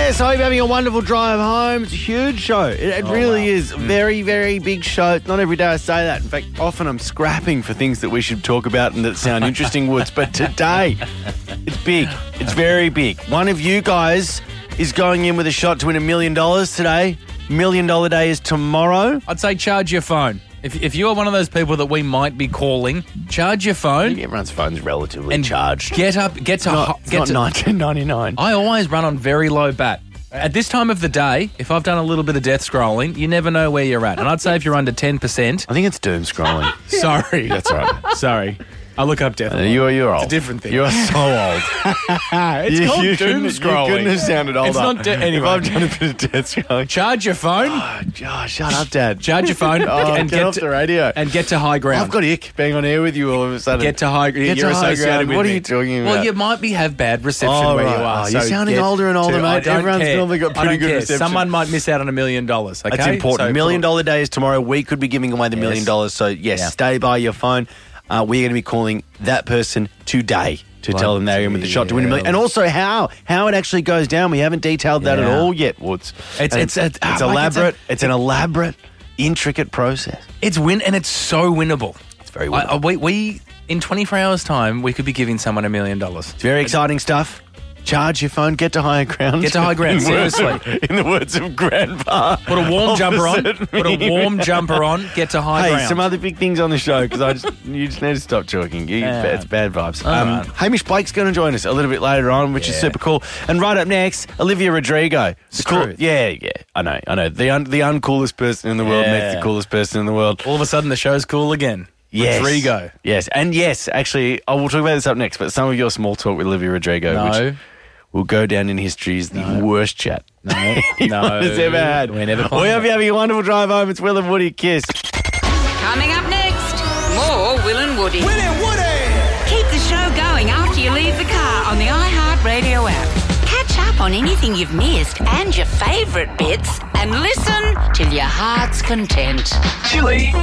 Yes, I hope you're having a wonderful drive home. It's a huge show. It really is. Very, very big show. Not every day I say that. In fact, often I'm scrapping for things that we should talk about and that sound interesting, Woods. But today, it's big. It's very big. One of you guys is going in with a shot to win $1 million today. $1 million day is tomorrow. I'd say charge your phone. If you're one of those people that we might be calling, charge your phone. Everyone's phone's relatively and charged. Get to $19.99. I always run on very low bat. At this time of the day, if I've done a little bit of death scrolling, you never know where you're at. And I'd say if you're under 10%. I think it's doom scrolling. Sorry. That's right. Sorry. I look up death. You're old. It's a different thing. You're so old. It's called doom scrolling. You couldn't have sounded older. It's not anyway. If I've done a bit of death scrolling. Charge your phone. Oh, shut up, Dad. Charge your phone and get off the radio. And get to high ground. I've got ick being on air with you all of a sudden. Get to high ground. You're associated with What me. are you talking about? Well, you might have bad reception where you are. You're sounding older and older, mate. Everyone's normally got pretty good reception. Someone might miss out on $1 million, okay? That's important. $1 million day is tomorrow. We could be giving away the $1 million. So, yes, stay by your phone. We're going to be calling that person today to tell them they're in with the shot to win $1 million. And also how it actually goes down. We haven't detailed that at all yet, Woods. It's elaborate. It's an elaborate, intricate process. It's so winnable. It's very winnable. We in 24 hours' time, we could be giving someone $1 million. It's very exciting stuff. Charge your phone, get to higher ground. Get to high ground, seriously. In the words of Grandpa. Put a warm jumper on. Get to high ground. Hey, some other big things on the show because you just need to stop talking. It's bad vibes. Right. Hamish Blake's going to join us a little bit later on, which is super cool. And right up next, Olivia Rodrigo. Yeah, I know. The uncoolest person in the world meets the coolest person in the world. All of a sudden, the show's cool again. Yes. Rodrigo. Yes. And yes, actually, I will talk about this up next, but some of your small talk with Olivia Rodrigo, which will go down in history as the worst chat anyone has ever had. We hope you're having a wonderful drive home. It's Will and Woody. Kiss. Coming up next, more Will and Woody. Will and Woody! Keep the show going after you leave the car on the iHeartRadio app. Catch up on anything you've missed and your favourite bits and listen till your heart's content. Chili.